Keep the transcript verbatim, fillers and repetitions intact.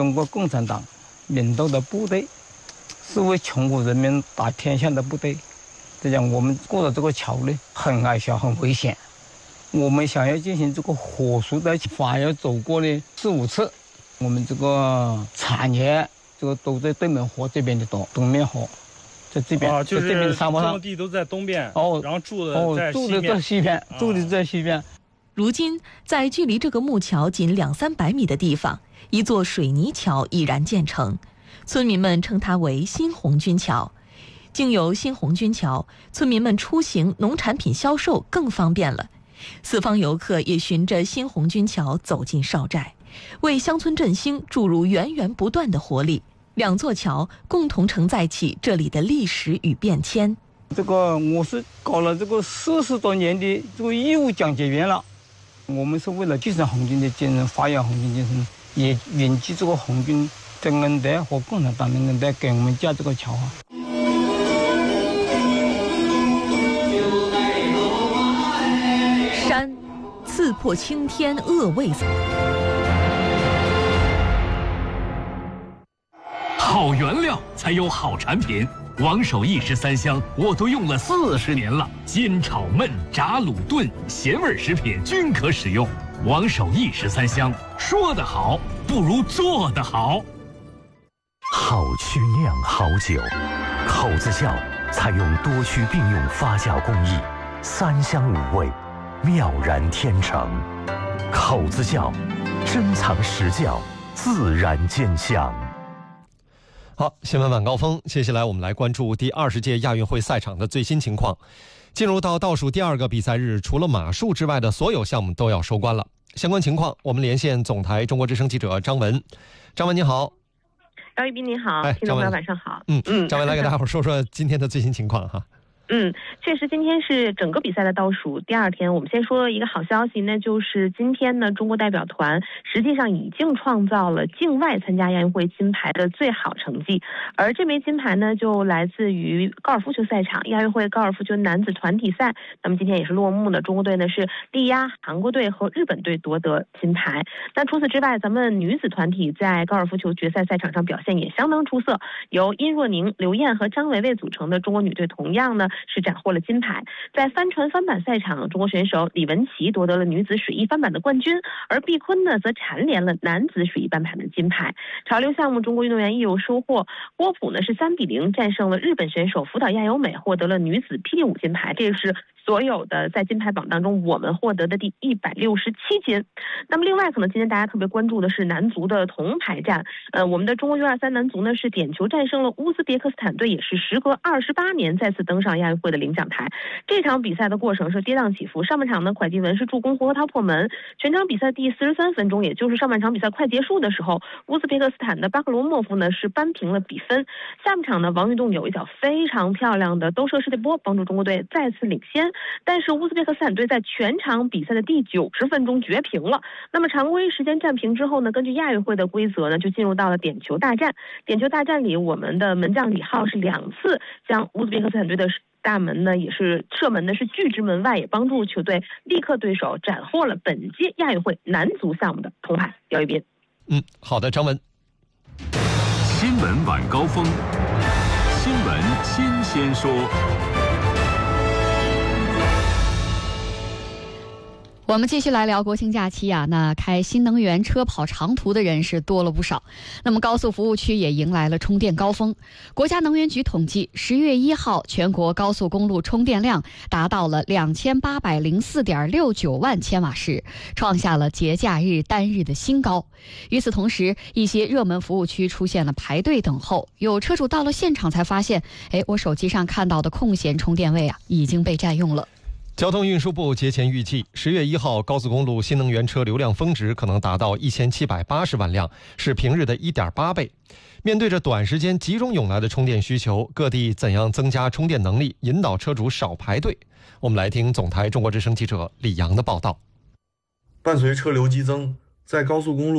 中国共产党领导的部队，是为全国人民打天下的部队。这样我们过了这个桥呢，很矮小，很危险。我们想要进行这个火速的法要走过呢四五次。我们这个产业这个都在对门河这边的多，东面河在这边， 啊，就是在这边沙漠上， 种地都在东边， 哦， 然后住的哦在西面， 住的在西边， 啊、 住的在西边。 如今，在距离这个木桥仅两三百米的地方，一座水泥桥已然建成，村民们称它为新红军桥。经由新红军桥，村民们出行、农产品销售更方便了。四方游客也循着新红军桥走进少寨，为乡村振兴注入源源不断的活力。两座桥共同承载起这里的历史与变迁。 这个我是搞了这个四十多年的这个义务讲解员了。我们是为了继承红军的精神，发扬红军精神，也铭记这个红军的恩德和共产党的恩德，给我们架这个桥啊。 山刺破青天恶未死， 好原料才有好产品。王守义十三香我都用了四十年了，煎炒焖炸卤炖咸味食品均可使用。王守义十三香，说得好不如做得好。 好曲酿好酒，口子窖采用多区并用发酵工艺，三香五味，妙然天成。口子窖，珍藏实窖，自然见香。 好，新闻晚高峰，接下来我们来关注第二十届亚运会赛场的最新情况。进入到倒数第二个比赛日，除了马术之外的所有项目都要收官了。相关情况，我们连线总台中国之声记者张文。张文你好。 姚一斌你好， 哎， 听众朋友晚上好。 嗯嗯，张文来给大伙说说今天的最新情况哈。 嗯，确实，今天是整个比赛的倒数第二天。我们先说一个好消息，那就是今天呢，中国代表团实际上已经创造了境外参加亚运会金牌的最好成绩，而这枚金牌呢，就来自于高尔夫球赛场亚运会高尔夫球男子团体赛。那么今天也是落幕的，中国队呢是力压韩国队和日本队夺得金牌。那除此之外，咱们女子团体在高尔夫球决赛赛场上表现也相当出色，由殷若宁、刘燕和张维维组成的中国女队同样呢是斩获了金牌。在帆船翻板赛场，中国选手李文琪夺得了女子水翼翻板的冠军，而毕坤呢则蝉联了男子水翼翻板的金牌。潮流项目，中国运动员亦有收获，郭璞呢是三比零战胜了日本选手福岛亚由美，获得了女子霹雳舞金牌。这是所有的在金牌榜当中我们获得的第一百六十七金。那么另外，可能今天大家特别关注的是男足的铜牌战。呃，我们的中国 U 二十三 男足呢是点球战胜了乌兹别克斯坦队，也是时隔二十八年再次登上亚运会的领奖台。这场比赛的过程是跌宕起伏，上半场呢，蒯基文是助攻胡核桃破门。全场比赛第四十三分钟，也就是上半场比赛快结束的时候，乌兹别克斯坦的巴克罗莫夫呢是扳平了比分。下半场呢，王玉栋有一脚非常漂亮的兜射世界波，帮助中国队再次领先。但是乌兹别克斯坦队在全场比赛的第九十分钟绝平了。那么常规时间战平之后呢，根据亚运会的规则呢，就进入到了点球大战。点球大战里，我们的门将李浩是两次将乌兹别克斯坦队的大门呢也是射门呢是拒之门外，也帮助球队力克对手，斩获了本届亚运会男足项目的铜牌。姚一斌。 嗯，好的，张文。 新闻晚高峰，新闻新鲜说。 我们继续来聊国庆假期啊，那开新能源车跑长途的人是多了不少。那么高速服务区也迎来了充电高峰。国家能源局统计，十月一号全国高速公路充电量达到了两千八百零四点六九万千瓦时，创下了节假日单日的新高。与此同时，一些热门服务区出现了排队等候，有车主到了现场才发现，哎，我手机上看到的空闲充电位啊已经被占用了。 交通运输部节前预计，十月一号高速公路新能源车流量峰值可能达到一千七百八十万辆，是平日的一点八倍。面对着短时间集中涌来的充电需求，各地怎样增加充电能力，引导车主少排队？我们来听总台中国之声记者李阳的报道。 伴随车流激增，在高速公路